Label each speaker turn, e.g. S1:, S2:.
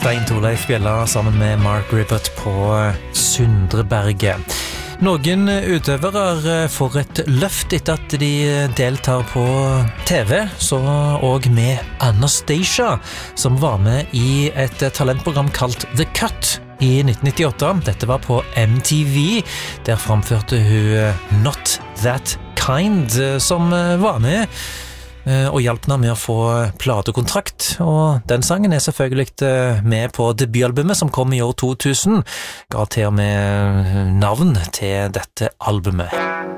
S1: Stein Torleif Bjella sammen med Mark Ribot på Sundreberget. Noen utøvere får et løft etter at de deltar på TV, så og med Anastacia, som var med i et talentprogram kalt The Cut i 1998. Dette var på MTV. Der framførte hun Not That Kind, som var med og hjalp henne med å få platekontrakt, og den sangen selvfølgelig med på debutalbumet som kom i år 2000, ga til og med navn til dette albumet.